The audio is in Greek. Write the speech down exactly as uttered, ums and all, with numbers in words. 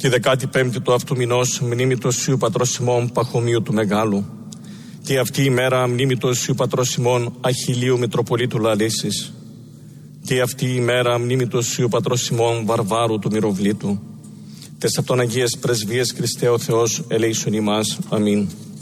Τη δεκάτη πέμπτη του αυτού μηνός μνήμη του Οσίου Πατρός Σιμών Παχωμίου του Μεγάλου. Και αυτή η μέρα μνήμη του Οσίου Πατρός Σιμών Αχιλλείου Μητροπολίτου Λαλήσης. Και αυτή η μέρα μνήμη του Οσίου Πατρός Σιμών Βαρβάρου του Μυροβλήτου. Τες αυτόν Αγίες Πρεσβείες Χριστέ ο Θεός ελέησον ημάς. Αμήν.